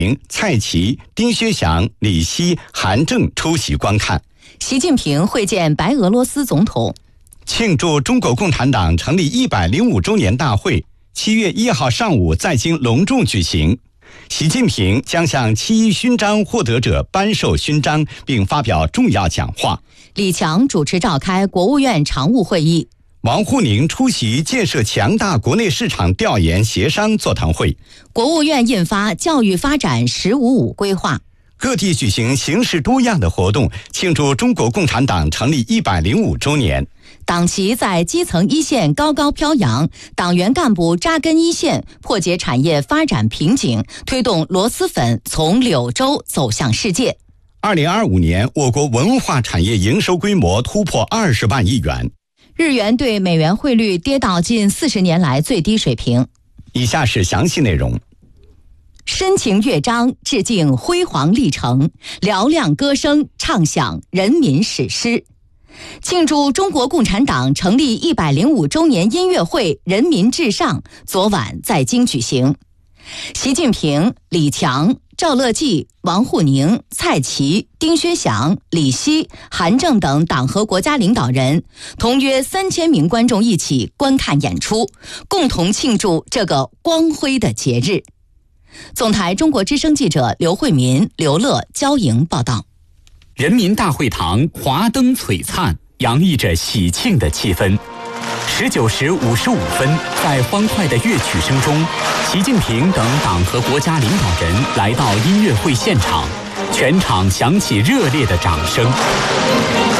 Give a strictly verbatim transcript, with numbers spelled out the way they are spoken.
蔡奇、丁薛祥、李希、韩正出席观看。 习近平会见白俄罗斯总统。 庆祝中国共产党成立一百零五周年大会，七月一号上午在京隆重举行。习近平将向七一勋章获得者颁授勋章，并发表重要讲话。 李强主持召开国务院常务会议。 王沪宁出席建设强大国内市场调研协商座谈会。 国务院印发教育发展“十五五”规划。 各地举行形式多样的活动，庆祝中国共产党成立一百零五周年。 党旗在基层一线高高飘扬，党员干部扎根一线，破解产业发展瓶颈，推动螺蛳粉从柳州走向世界。 二零二五年，我国文化产业营收规模突破二十万亿元。 日元对美元汇率跌到近四十年来最低水平。 以下是详细内容。 深情乐章致敬辉煌历程，嘹亮歌声唱响人民史诗。庆祝中国共产党成立一百零五周年音乐会“人民至上”昨晚在京举行。习近平、李强、赵乐际、王沪宁、蔡奇、丁薛祥、李希、韩正等党和国家领导人同约三千名观众一起观看演出，共同庆祝这个光辉的节日。总台中国之声记者刘慧民、刘乐、焦莹报道。 人民大会堂华灯璀璨，洋溢着喜庆的气氛。十九时五十五分，在欢快的乐曲声中，习近平等党和国家领导人来到音乐会现场，全场响起热烈的掌声。